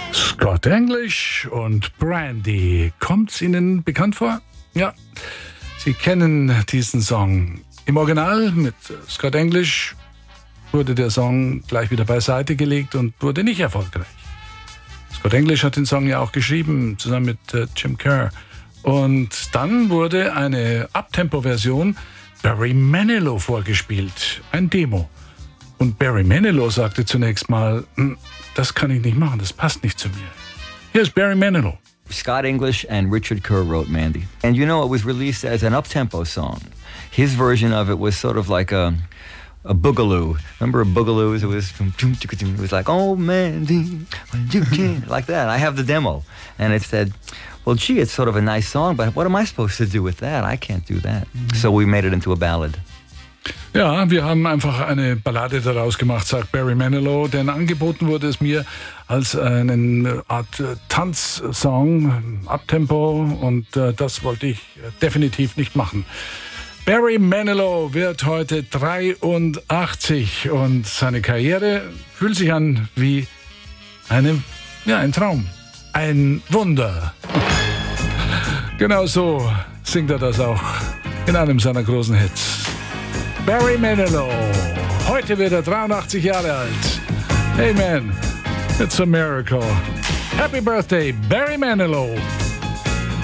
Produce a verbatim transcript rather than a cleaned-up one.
Scott English und Brandy. Kommt's Ihnen bekannt vor? Ja, Sie kennen diesen Song. Im Original mit Scott English wurde der Song gleich wieder beiseite gelegt und wurde nicht erfolgreich. Scott English hat den Song ja auch geschrieben, zusammen mit äh, Jim Kerr. Und dann wurde eine Uptempo-Version Barry Manilow vorgespielt, ein Demo. Und Barry Manilow sagte zunächst mal, das kann ich nicht machen, das passt nicht zu mir. Hier ist Barry Manilow. Scott English and Richard Kerr wrote Mandy. And you know, it was released as an uptempo song. His version of it was sort of like a, a boogaloo. Remember a boogaloo? It was, it was like, oh, Mandy, you can, like that. I have the demo. And it said, well, gee, it's sort of a nice song, but what am I supposed to do with that? I can't do that. So we made it into a ballad. Ja, wir haben einfach eine Ballade daraus gemacht, sagt Barry Manilow, denn angeboten wurde es mir als eine Art äh, Tanzsong, Uptempo, und äh, das wollte ich äh, definitiv nicht machen. Barry Manilow wird heute dreiundachtzig und seine Karriere fühlt sich an wie eine, ja, ein Traum, ein Wunder. Genau so singt er das auch in einem seiner großen Hits. Barry Manilow. Heute wird er dreiundachtzig Jahre alt. Hey man, it's a miracle. Happy birthday, Barry Manilow.